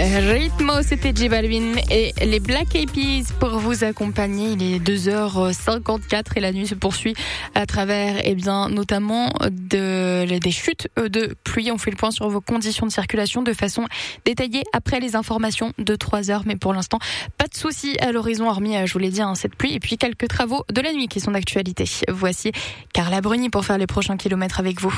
Ritmo, c'était J Balvin et les Black Eyed Peas pour vous accompagner. Il est 2h54 et la nuit se poursuit à travers, notamment des chutes de pluie. On fait le point sur vos conditions de circulation de façon détaillée après les informations de 3h. Mais pour l'instant, pas de soucis à l'horizon, hormis, je vous l'ai dit, cette pluie et puis quelques travaux de la nuit qui sont d'actualité. Voici Carla Bruni pour faire les prochains kilomètres avec vous.